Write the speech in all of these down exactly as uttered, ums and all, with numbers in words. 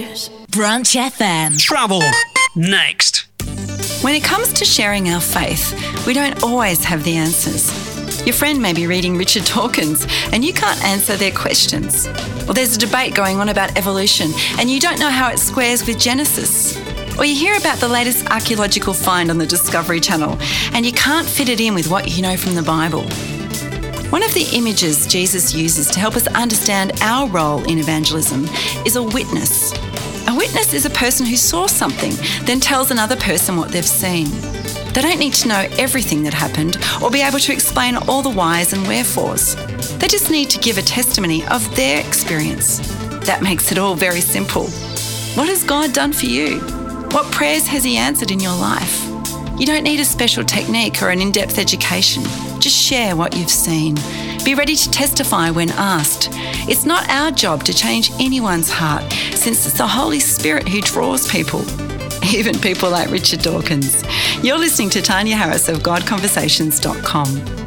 Branch F M. Travel next. When it comes to sharing our faith, we don't always have the answers. Your friend may be reading Richard Dawkins and you can't answer their questions. Or there's a debate going on about evolution and you don't know how it squares with Genesis. Or you hear about the latest archaeological find on the Discovery Channel and you can't fit it in with what you know from the Bible. One of the images Jesus uses to help us understand our role in evangelism is a witness. A witness is a person who saw something, then tells another person what they've seen. They don't need to know everything that happened or be able to explain all the whys and wherefores. They just need to give a testimony of their experience. That makes it all very simple. What has God done for you? What prayers has He answered in your life? You don't need a special technique or an in-depth education. Just share what you've seen. Be ready to testify when asked. It's not our job to change anyone's heart, since it's the Holy Spirit who draws people, even people like Richard Dawkins. You're listening to Tanya Harris of God Conversations dot com.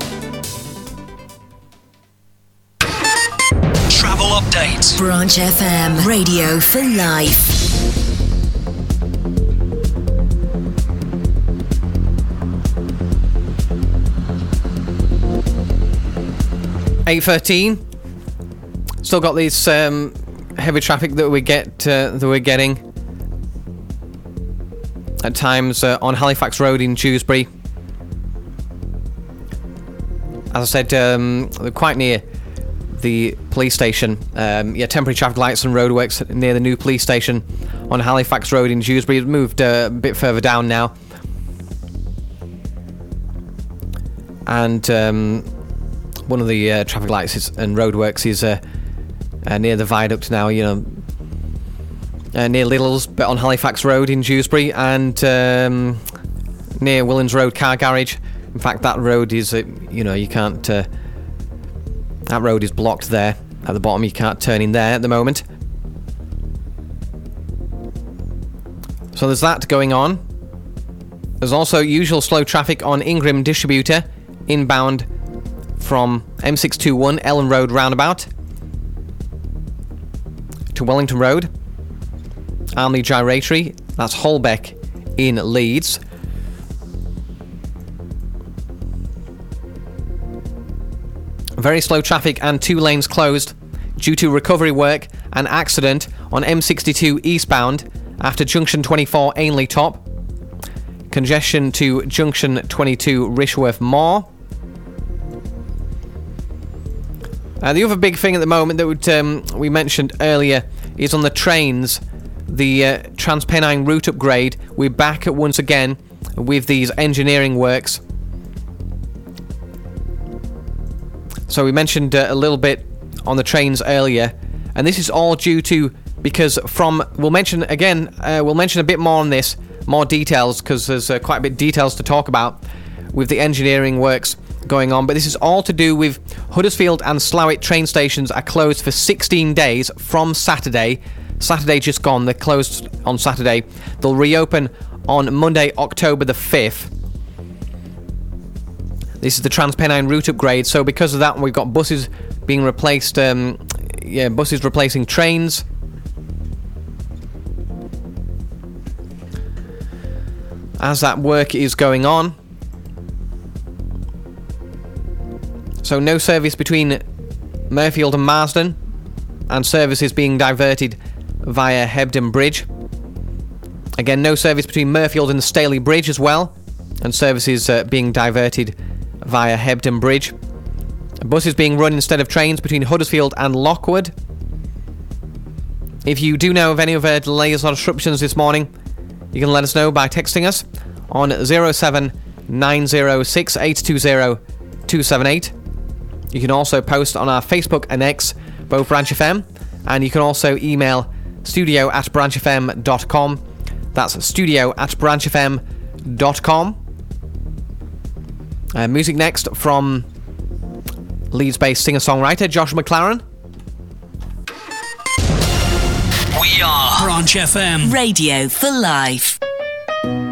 Travel update. Branch F M. Radio for life. eight thirteen. Still got this um, heavy traffic that we get uh, that we're getting at times uh, on Halifax Road in Dewsbury. As I said, um, they're quite near the police station. Um, yeah, temporary traffic lights and roadworks near the new police station on Halifax Road in Dewsbury. It's moved uh, a bit further down now, and um, one of the uh, traffic lights is, and roadworks is uh, uh, near the viaduct now, you know, uh, near Lidl's, but on Halifax Road in Dewsbury, and um, near Willans Road car garage. In fact, that road is, uh, you know, you can't, uh, that road is blocked there at the bottom. You can't turn in there at the moment. So there's that going on. There's also usual slow traffic on Ingram Distributor, inbound from M six twenty-one Ellen Road roundabout to Wellington Road. Armley Gyratory, that's Holbeck in Leeds. Very slow traffic and two lanes closed due to recovery work and accident on M sixty-two eastbound after junction twenty-four Ainley Top. Congestion to junction twenty-two Rishworth Moor. Uh, the other big thing at the moment that would, um, we mentioned earlier is on the trains, the uh, Transpennine route upgrade. We're back at once again with these engineering works. So we mentioned uh, a little bit on the trains earlier, and this is all due to, because from, we'll mention again, uh, we'll mention a bit more on this, more details, because there's uh, quite a bit of details to talk about with the engineering works going on, but this is all to do with Huddersfield and Slough train stations are closed for sixteen days from Saturday. Saturday just gone, they're closed on Saturday. They'll reopen on Monday, October the fifth. This is the Transpennine route upgrade, so because of that, we've got buses being replaced, um, yeah, buses replacing trains. As that work is going on. So no service between Murfield and Marsden, and services being diverted via Hebden Bridge. Again, no service between Murfield and the Staley Bridge as well, and services uh, being diverted via Hebden Bridge. Buses being run instead of trains between Huddersfield and Lockwood. If you do know of any other delays or disruptions this morning, you can let us know by texting us on zero seven nine zero six eight two zero two seven eight. You can also post on our Facebook and X, both Branch F M, and you can also email studio at branch f m dot com. That's studio at branch f m dot com. Uh, music next from Leeds-based singer-songwriter Josh McLaren. We are Branch F M. Radio for life.